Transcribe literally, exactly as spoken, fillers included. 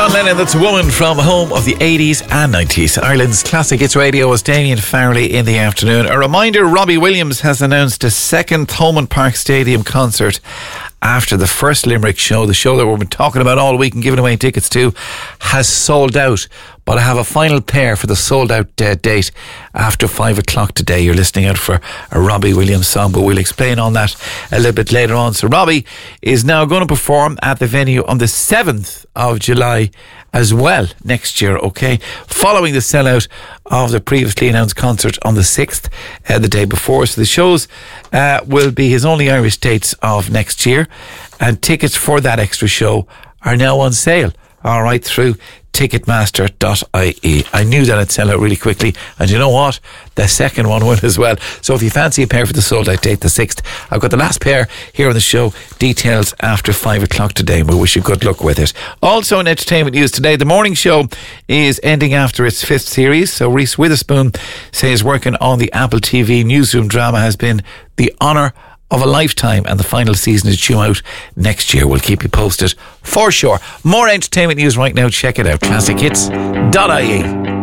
John Lennon, that's a woman from home of the eighties and nineties. Ireland's Classic Hits Radio was Damien Farrelly in the afternoon. A reminder, Robbie Williams has announced a second Thomond Park Stadium concert after the first Limerick show, the show that we've been talking about all week and giving away tickets to, has sold out. But I have a final pair for the sold out uh, date after five o'clock today. You're listening out for a Robbie Williams song, but we'll explain on that a little bit later on. So Robbie is now going to perform at the venue on the seventh of July as well next year, okay? Following the sellout of the previously announced concert on the sixth, uh, the day before. So the shows uh, will be his only Irish dates of next year, and tickets for that extra show are now on sale, all right, through ticketmaster dot I E. I knew that I'd sell out really quickly, and you know what? The second one will as well. So if you fancy a pair for the sold out date, the sixth, I've got the last pair here on the show. Details after five o'clock today. We wish you good luck with it. Also in entertainment news today, the morning show is ending after its fifth series. So Reese Witherspoon says working on the Apple T V newsroom drama has been the honour of a lifetime, and the final season is due out next year. We'll keep you posted for sure. More entertainment news right now. Check it out. classic hits dot I E.